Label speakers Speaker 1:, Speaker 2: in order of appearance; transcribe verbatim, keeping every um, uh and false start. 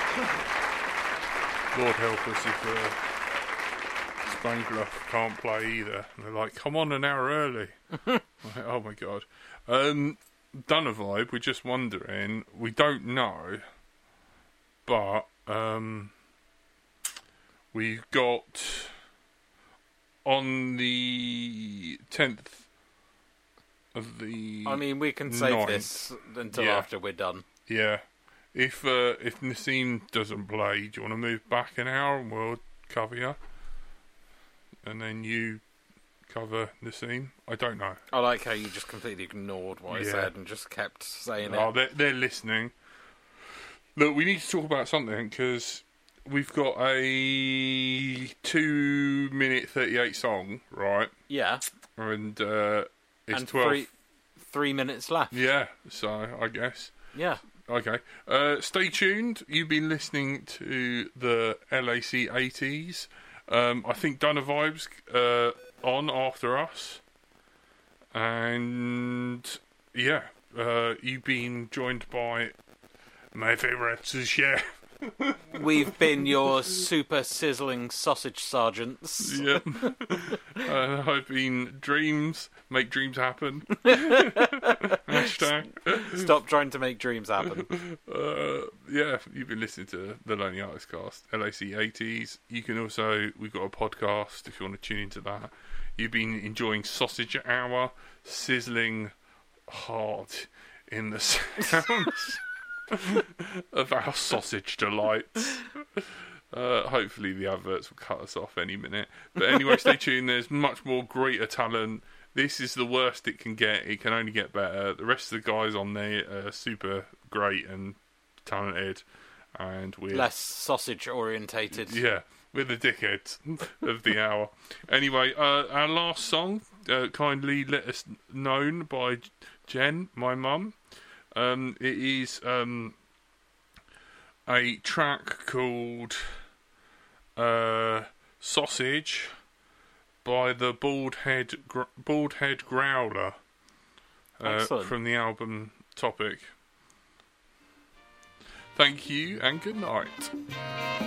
Speaker 1: Lord help us if uh, Spangler can't play either. And they're like, come on an hour early. Like, oh my god. Um, done a vibe, we're just wondering. We don't know, but um, we've got on the tenth of the
Speaker 2: I mean, we can save
Speaker 1: ninth,
Speaker 2: this until
Speaker 1: yeah.
Speaker 2: after we're done.
Speaker 1: Yeah. If uh, if Nassim doesn't play, do you want to move back an hour and we'll cover you? And then you cover Nassim? I don't know.
Speaker 2: I like how you just completely ignored what I
Speaker 1: Yeah.
Speaker 2: said and just kept saying
Speaker 1: Oh,
Speaker 2: it.
Speaker 1: they're, they're listening. Look, we need to talk about something because we've got a two minute thirty-eight song, right?
Speaker 2: Yeah.
Speaker 1: And uh, it's
Speaker 2: and
Speaker 1: twelve.
Speaker 2: Three, three minutes left.
Speaker 1: Yeah, so I guess.
Speaker 2: Yeah.
Speaker 1: Okay. Uh, stay tuned. You've been listening to the L A C eighties. Um, I think Dunner Vibes uh, on after us. And yeah, uh, you've been joined by my favourites, yeah.
Speaker 2: We've been your super sizzling sausage sergeants.
Speaker 1: Yeah. uh, I've been Dreams, make dreams happen. Hashtag.
Speaker 2: Stop trying to make dreams happen.
Speaker 1: Uh, yeah, you've been listening to the Lonely Artist Cast, L A C eighties. You can also, we've got a podcast if you want to tune into that. You've been enjoying Sausage Hour, sizzling hard in the sounds of our sausage delights. Uh, hopefully the adverts will cut us off any minute. But anyway, stay tuned. There's much more greater talent. This is the worst it can get. It can only get better. The rest of the guys on there are super great and talented. And we're...
Speaker 2: Less sausage orientated.
Speaker 1: Yeah, we're the dickheads of the hour. Anyway, uh, our last song, uh, kindly let us known by Jen, my mum. Um, it is um, a track called uh, Sausage by the Bald Head Gr- Bald Head Growler uh, from the album Topic. Thank you and good night.